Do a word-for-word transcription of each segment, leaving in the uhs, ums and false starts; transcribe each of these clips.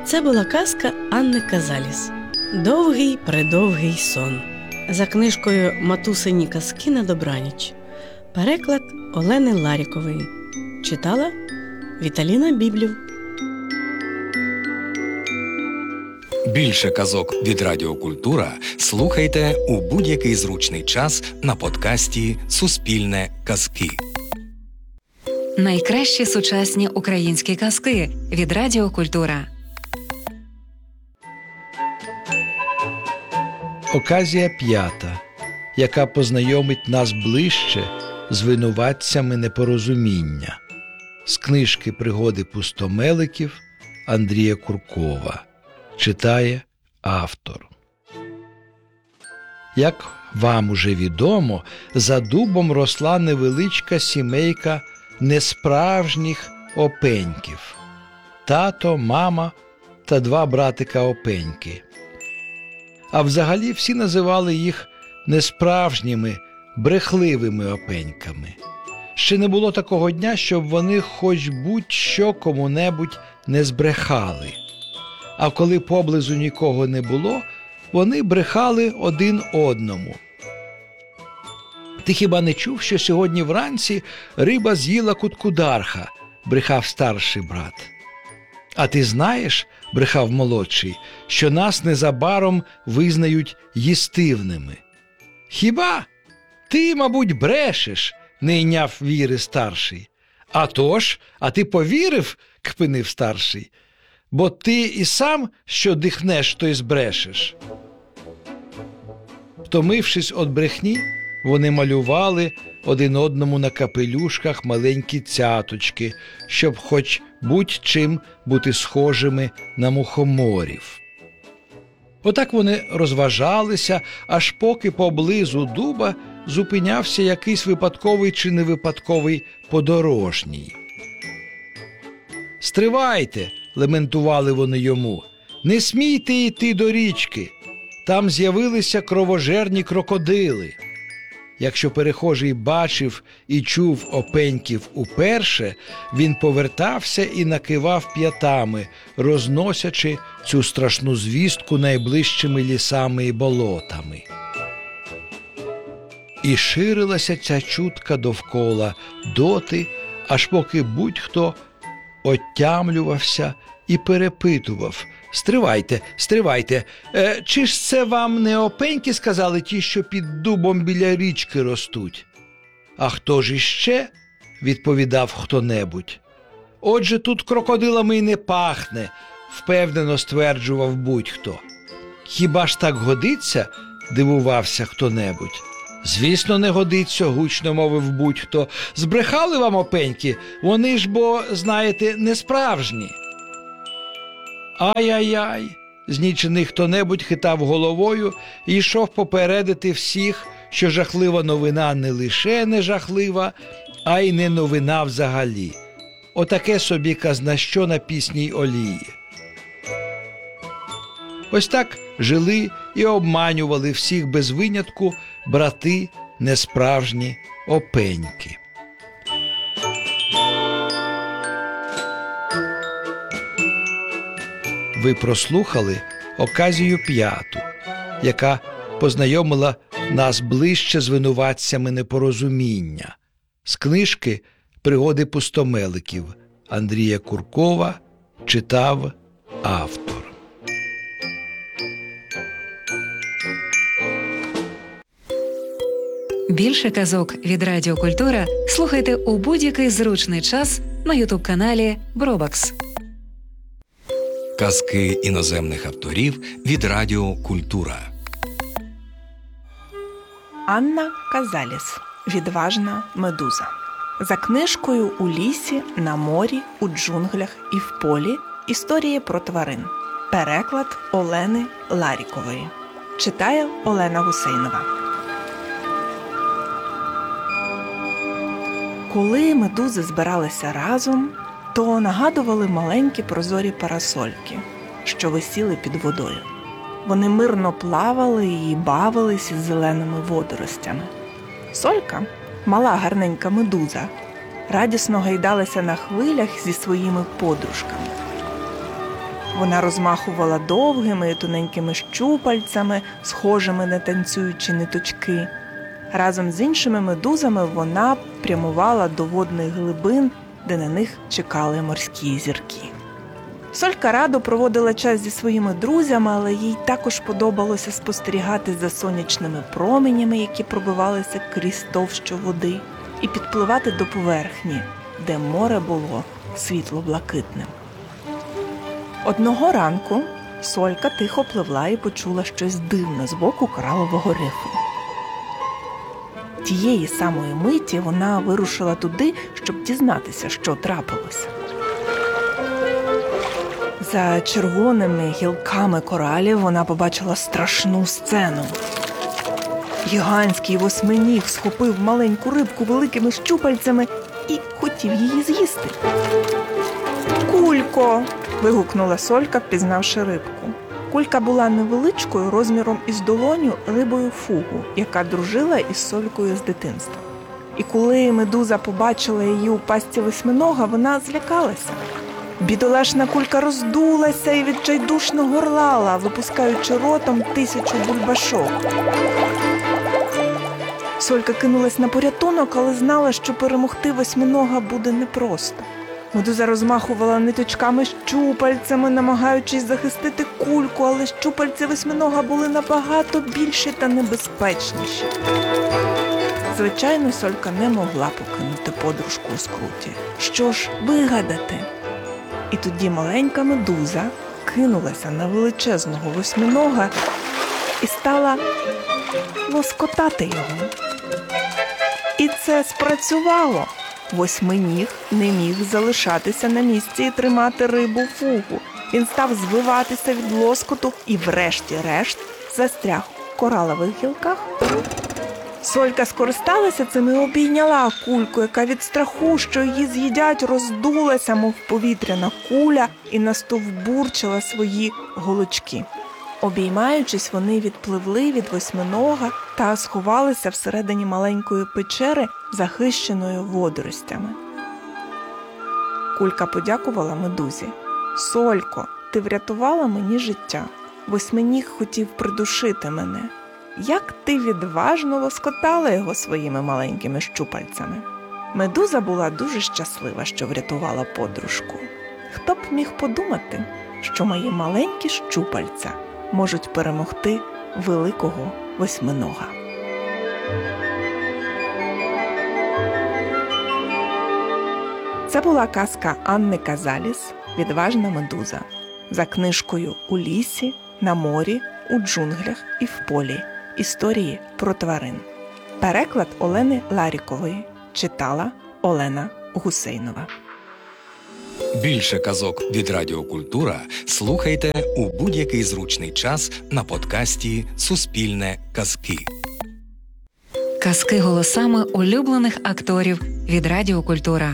Це була казка Анни Казаліс «Довгий-предовгий сон». За книжкою «Матусині казки на добраніч». Переклад Олени Ларікової. Читала Віталіна Біблів. Більше казок від Радіо Культура слухайте у будь-який зручний час на подкасті «Суспільне казки». Найкращі сучасні українські казки від Радіо Культура. Оказія п'ята, яка познайомить нас ближче з винуватцями непорозуміння. З книжки «Пригоди пустомеликів» Андрія Куркова. Читає автор. Як вам уже відомо, за дубом росла невеличка сімейка несправжніх опеньків. Тато, мама та два братика-опеньки. А взагалі всі називали їх несправжніми, брехливими опеньками. Ще не було такого дня, щоб вони хоч будь-що кому-небудь не збрехали. А коли поблизу нікого не було, вони брехали один одному. «Ти хіба не чув, що сьогодні вранці риба з'їла куткударха?» – брехав старший брат. «А ти знаєш, – брехав молодший, – що нас незабаром визнають їстивними». «Хіба? Ти, мабуть, брешеш?» – не йняв віри старший. «А тож, а ти повірив?» – кпинив старший. «Бо ти і сам, що дихнеш, то й збрешеш». Втомившись від брехні, вони малювали один одному на капелюшках маленькі цяточки, щоб хоч будь-чим бути схожими на мухоморів. Отак вони розважалися, аж поки поблизу дуба зупинявся якийсь випадковий чи невипадковий подорожній. «Стривайте!» – лементували вони йому. «Не смійте йти до річки! Там з'явилися кровожерні крокодили!» Якщо перехожий бачив і чув опеньків уперше, він повертався і накивав п'ятами, розносячи цю страшну звістку найближчими лісами і болотами. І ширилася ця чутка довкола доти, аж поки будь-хто отямлювався і перепитував: «Стривайте, стривайте, е, чи ж це вам не опеньки сказали ті, що під дубом біля річки ростуть?» «А хто ж іще?» – відповідав хто-небудь. «Отже, тут крокодилами й не пахне», – впевнено стверджував будь-хто. «Хіба ж так годиться?» – дивувався хто-небудь. «Звісно, не годиться», – гучно мовив будь-хто. «Збрехали вам опеньки? Вони ж, бо, знаєте, не справжні». «Ай-ай-ай!» – знічений хто-небудь хитав головою і йшов попередити всіх, що жахлива новина не лише не жахлива, а й не новина взагалі. Отаке собі казнащо на пісній олії. Ось так жили і обманювали всіх без винятку брати несправжні опеньки. Ви прослухали оказію п'яту, яка познайомила нас ближче з винуватцями непорозуміння. З книжки «Пригоди пустомеликів» Андрія Куркова читав автор. Більше казок від Радіо Культура слухайте у будь-який зручний час на ютуб-каналі Бробакс. Казки іноземних авторів від Радіо Культура. Анна Казаліс. Відважна медуза. За книжкою «У лісі, на морі, у джунглях і в полі. Історії про тварин». Переклад Олени Ларікової. Читає Олена Гусейнова. Коли медузи збиралися разом, то нагадували маленькі прозорі парасольки, що висіли під водою. Вони мирно плавали і бавилися з зеленими водоростями. Солька, мала гарненька медуза, радісно гайдалася на хвилях зі своїми подружками. Вона розмахувала довгими і тоненькими щупальцями, схожими на танцюючі ниточки. Разом з іншими медузами вона прямувала до водних глибин, де на них чекали морські зірки. Солька радо проводила час зі своїми друзями, але їй також подобалося спостерігати за сонячними променями, які пробивалися крізь товщу води, і підпливати до поверхні, де море було світло-блакитним. Одного ранку Солька тихо пливла і почула щось дивне з боку коралового рифу. Тієї самої миті вона вирушила туди, щоб дізнатися, що трапилося. За червоними гілками коралів вона побачила страшну сцену. Гігантський восьминіг схопив маленьку рибку великими щупальцями і хотів її з'їсти. «Кулько!» – вигукнула Солька, впізнавши рибку. Кулька була невеличкою, розміром із долоню, рибою фугу, яка дружила із Солькою з дитинства. І коли медуза побачила її у пастці восьминога, вона злякалася. Бідолашна кулька роздулася і відчайдушно горлала, випускаючи ротом тисячу бульбашок. Солька кинулась на порятунок, але знала, що перемогти восьминога буде непросто. Медуза розмахувала ниточками щупальцями, намагаючись захистити кульку, але щупальці восьминога були набагато більші та небезпечніші. Звичайно, Солька не могла покинути подружку у скруті. Що ж вигадати? І тоді маленька медуза кинулася на величезного восьминога і стала лоскотати його. І це спрацювало. Восьминіг не міг залишатися на місці і тримати рибу фугу. Він став звиватися від лоскоту і врешті-решт застряг у коралових гілках. Солька скористалася цим і обійняла кульку, яка від страху, що її з'їдять, роздулася, мов повітряна куля, і настовбурчила свої голочки. Обіймаючись, вони відпливли від восьминога та сховалися всередині маленької печери, захищеної водоростями. Кулька подякувала медузі. «Солько, ти врятувала мені життя. Восьминіг хотів придушити мене. Як ти відважно лоскотала його своїми маленькими щупальцями». Медуза була дуже щаслива, що врятувала подружку. Хто б міг подумати, що мої маленькі щупальця можуть перемогти великого восьминога. Це була казка Анни Казаліс «Відважна медуза» за книжкою «У лісі, на морі, у джунглях і в полі. Історії про тварин». Переклад Олени Ларікової. Читала Олена Гусейнова. Більше казок від Радіо Культура слухайте у будь-який зручний час на подкасті «Суспільне казки». Казки голосами улюблених акторів від Радіо Культура.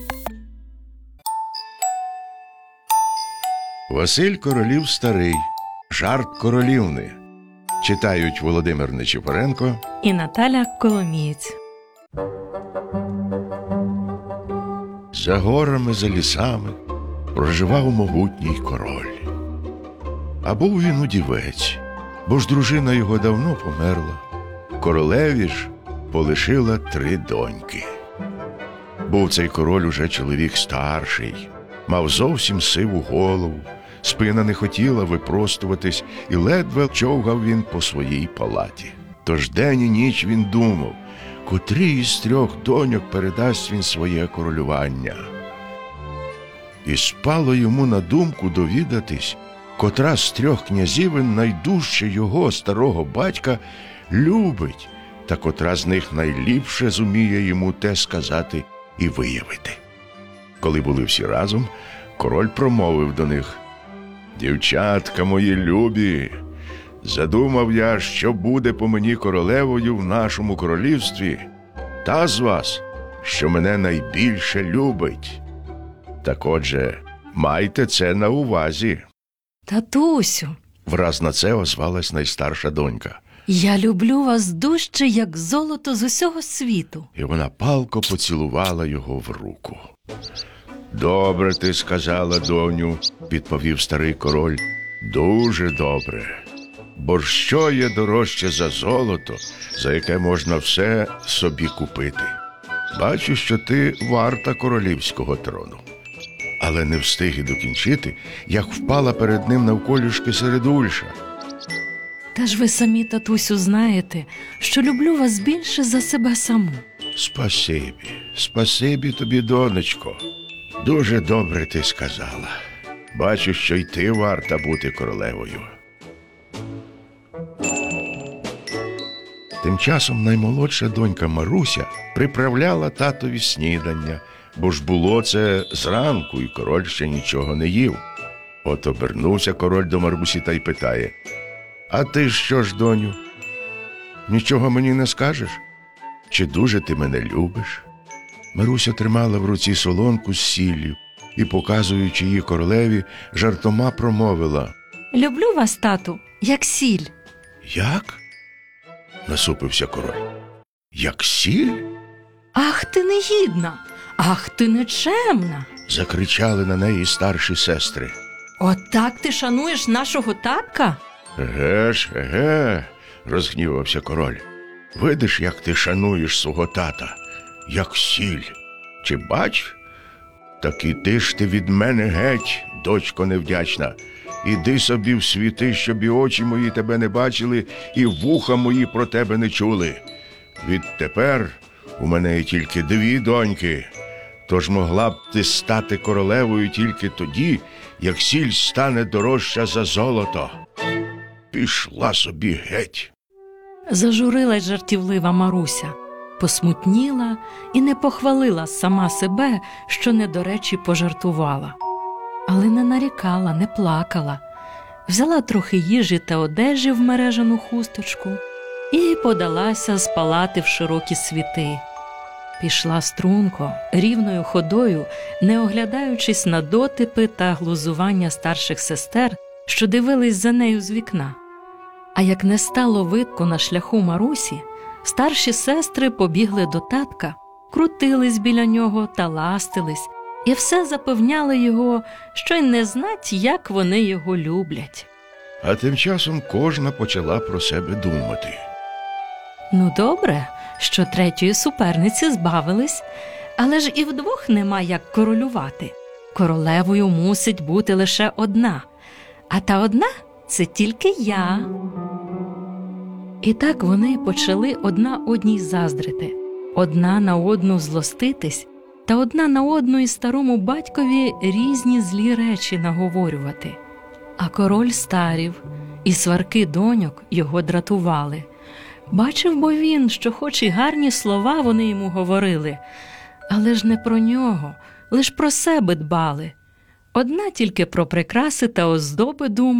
Василь Королів старий. Жарт королівни. Читають Володимир Нечипоренко і Наталя Коломієць. За горами, за лісами проживав могутній король. А був він удівець, бо ж дружина його давно померла. Королеві ж полишила три доньки. Був цей король уже чоловік старший, мав зовсім сиву голову, спина не хотіла випростуватись, і ледве човгав він по своїй палаті. Тож день і ніч він думав, котрій із трьох доньок передасть він своє королювання. І спало йому на думку довідатись, котра з трьох князівин найдужче його, старого батька, любить, та котра з них найліпше зуміє йому те сказати і виявити. Коли були всі разом, король промовив до них: «Дівчатка мої любі, задумав я, що буде по мені королевою в нашому королівстві, та з вас, що мене найбільше любить. Так отже, майте це на увазі». Татусю, Враз на це озвалась найстарша донька. я люблю вас дужче, як золото з усього світу. І вона палко поцілувала його в руку. Добре ти сказала, доню, відповів старий король. Дуже добре. Бо ж що є дорожче за золото, за яке можна все собі купити? Бачу, що ти варта королівського трону. Але не встиг і докінчити, як впала перед ним навколішки Середульша. Та ж ви самі, татусю, знаєте, що люблю вас більше за себе саму. Спасибі, спасибі тобі, донечко. Дуже добре ти сказала. Бачу, що й ти варта бути королевою. Тим часом наймолодша донька Маруся приправляла татові снідання, бо ж було це зранку, і король ще нічого не їв. От обернувся король до Марусі та й питає: «А ти що ж, доню, нічого мені не скажеш? Чи дуже ти мене любиш?» Маруся тримала в руці солонку з сіллю і, показуючи її королеві, жартома промовила: Люблю вас, тату, як сіль. «Як?» – насупився король. «Як сіль?» Ах, ти негідна! Ах, ти нечемна! – закричали на неї старші сестри. Отак ти шануєш нашого татка? «Еге ж, еге!» – розгнівався король. «Видиш, як ти шануєш свого тата, як сіль. Чи бач? Так і ти ж ти від мене геть, дочко невдячна. Іди собі в світи, щоб і очі мої тебе не бачили, і вуха мої про тебе не чули. Відтепер у мене є тільки дві доньки, тож могла б ти стати королевою тільки тоді, як сіль стане дорожча за золото. Пішла собі геть». Зажурилась жартівлива Маруся, посмутніла і не похвалила сама себе, що не до речі пожартувала. Але не нарікала, не плакала. Взяла трохи їжі та одежі в мережану хусточку і подалася з палати в широкі світи. Пішла струнко, рівною ходою, не оглядаючись на дотипи та глузування старших сестер, що дивились за нею з вікна. А як не стало видко на шляху Марусі, старші сестри побігли до татка, крутились біля нього та ластились, і все запевняли його, що й не знать, як вони його люблять. А тим часом кожна почала про себе думати. Ну добре, що третьої суперниці збавились, але ж і вдвох нема як королювати. Королевою мусить бути лише одна, а та одна – це тільки я. І так вони почали одна одній заздрити, одна на одну злоститись та одна на одну і старому батькові різні злі речі наговорювати. А король старів, і сварки доньок його дратували. Бачив бо він, що хоч і гарні слова вони йому говорили, але ж не про нього, лиш про себе дбали. Одна тільки про прикраси та оздоби думала,